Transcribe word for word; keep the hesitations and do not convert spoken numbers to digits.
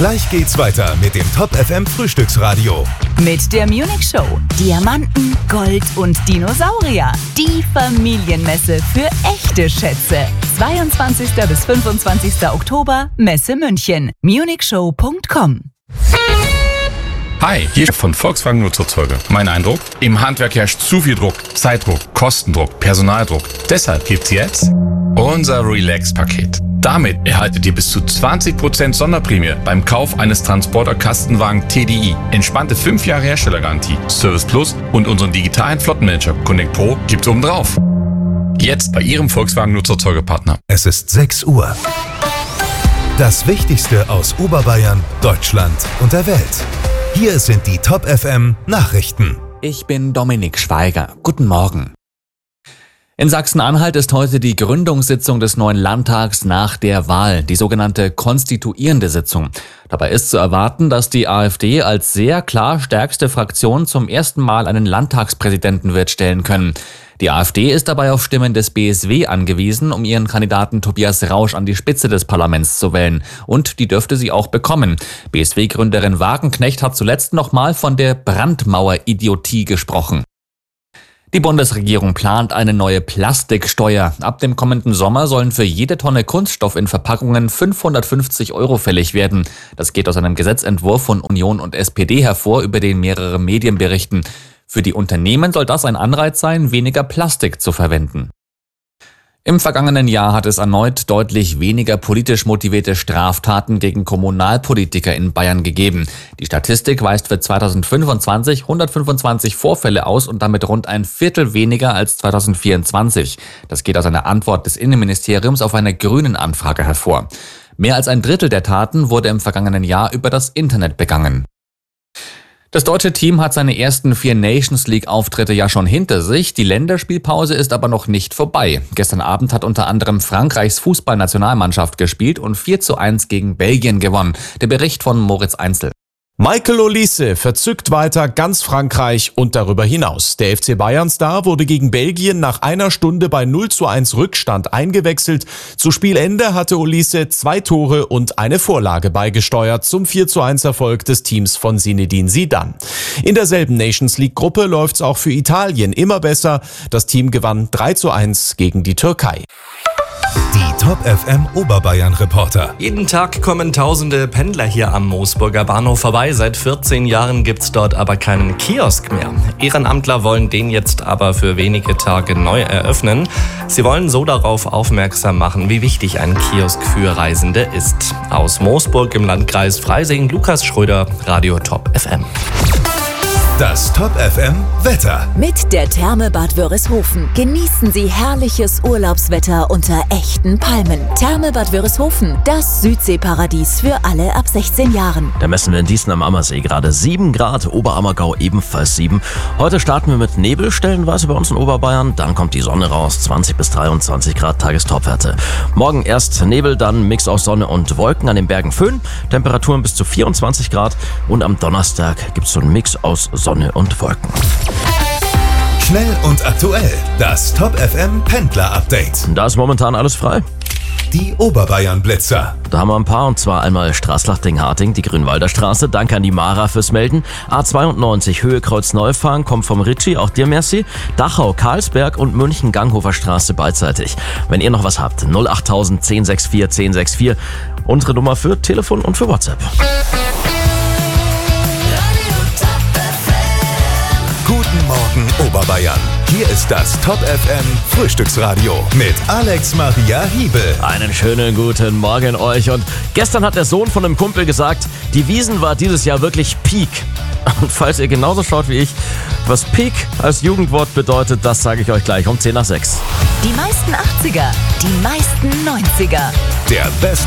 Gleich geht's weiter mit dem Top F M Frühstücksradio. Mit der Munich Show. Diamanten, Gold und Dinosaurier. Die Familienmesse für echte Schätze. zweiundzwanzigsten bis fünfundzwanzigsten Oktober, Messe München. munich show punkt com. Hi, hier von Volkswagen Nutzerzeuge. Mein Eindruck? Im Handwerk herrscht zu viel Druck. Zeitdruck, Kostendruck, Personaldruck. Deshalb gibt's jetzt unser Relax-Paket. Damit erhaltet ihr bis zu zwanzig Prozent Sonderprämie beim Kauf eines Transporter-Kastenwagen T D I. Entspannte fünf Jahre Herstellergarantie, Service Plus und unseren digitalen Flottenmanager Connect Pro gibt's obendrauf. Jetzt bei Ihrem Volkswagen Nutzerzeugepartner. Es ist sechs Uhr. Das Wichtigste aus Oberbayern, Deutschland und der Welt. Hier sind die Top F M Nachrichten. Ich bin Dominik Schweiger. Guten Morgen. In Sachsen-Anhalt ist heute die Gründungssitzung des neuen Landtags nach der Wahl, die sogenannte konstituierende Sitzung. Dabei ist zu erwarten, dass die AfD als sehr klar stärkste Fraktion zum ersten Mal einen Landtagspräsidenten wird stellen können. Die AfD ist dabei auf Stimmen des B S W angewiesen, um ihren Kandidaten Tobias Rausch an die Spitze des Parlaments zu wählen. Und die dürfte sie auch bekommen. B S W-Gründerin Wagenknecht hat zuletzt nochmal von der Brandmauer-Idiotie gesprochen. Die Bundesregierung plant eine neue Plastiksteuer. Ab dem kommenden Sommer sollen für jede Tonne Kunststoff in Verpackungen fünfhundertfünfzig Euro fällig werden. Das geht aus einem Gesetzentwurf von Union und S P D hervor, über den mehrere Medien berichten. Für die Unternehmen soll das ein Anreiz sein, weniger Plastik zu verwenden. Im vergangenen Jahr hat es erneut deutlich weniger politisch motivierte Straftaten gegen Kommunalpolitiker in Bayern gegeben. Die Statistik weist für zweitausendfünfundzwanzig hundertfünfundzwanzig Vorfälle aus und damit rund ein Viertel weniger als zweitausendvierundzwanzig. Das geht aus einer Antwort des Innenministeriums auf eine Grünen-Anfrage hervor. Mehr als ein Drittel der Taten wurde im vergangenen Jahr über das Internet begangen. Das deutsche Team hat seine ersten vier Nations League-Auftritte ja schon hinter sich. Die Länderspielpause ist aber noch nicht vorbei. Gestern Abend hat unter anderem Frankreichs Fußballnationalmannschaft gespielt und vier zu eins gegen Belgien gewonnen. Der Bericht von Moritz Einzel. Michael Olise verzückt weiter ganz Frankreich und darüber hinaus. Der F C Bayern-Star wurde gegen Belgien nach einer Stunde bei null zu eins Rückstand eingewechselt. Zu Spielende hatte Olise zwei Tore und eine Vorlage beigesteuert zum vier zu eins Erfolg des Teams von Zinedine Zidane. In derselben Nations League-Gruppe läuft's auch für Italien immer besser. Das Team gewann drei zu eins gegen die Türkei. Die Top F M Oberbayern Reporter. Jeden Tag kommen tausende Pendler hier am Moosburger Bahnhof vorbei. Seit vierzehn Jahren gibt's dort aber keinen Kiosk mehr. Ehrenamtler wollen den jetzt aber für wenige Tage neu eröffnen. Sie wollen so darauf aufmerksam machen, wie wichtig ein Kiosk für Reisende ist. Aus Moosburg im Landkreis Freising, Lukas Schröder, Radio Top F M. Das Top F M Wetter. Mit der Therme Bad Wörishofen genießen Sie herrliches Urlaubswetter unter echten Palmen. Therme Bad Wörishofen, das Südseeparadies für alle ab sechzehn Jahren. Da messen wir in Diesen am Ammersee gerade sieben Grad, Oberammergau ebenfalls sieben. Heute starten wir mit Nebel stellenweise bei uns in Oberbayern, dann kommt die Sonne raus, zwanzig bis dreiundzwanzig Grad Tagestopwerte. Morgen erst Nebel, dann Mix aus Sonne und Wolken, an den Bergen Föhn, Temperaturen bis zu vierundzwanzig Grad und am Donnerstag gibt es so einen Mix aus Sonne und Wolken. Schnell und aktuell, das Top F M Pendler Update. Da ist momentan alles frei. Die Oberbayern Blitzer. Da haben wir ein paar, und zwar einmal Straßlach-Dingharting, die Grünwalder Straße. Danke an die Mara fürs Melden. A zweiundneunzig Höhe Kreuz-Neufahren, kommt vom Ritchie, auch dir merci. Dachau, Karlsberg und München Ganghofer Straße beidseitig. Wenn ihr noch was habt, null acht null null eins sechs vier eins sechs vier. Unsere Nummer für Telefon und für WhatsApp. Guten Morgen Oberbayern. Hier ist das Top F M Frühstücksradio mit Alex Maria Hiebel. Einen schönen guten Morgen euch. Und gestern hat der Sohn von einem Kumpel gesagt, die Wiesn war dieses Jahr wirklich Peak. Und falls ihr genauso schaut wie ich, was Peak als Jugendwort bedeutet, das sage ich euch gleich um zehn nach sechs. Die meisten achtziger, die meisten neunziger. Der beste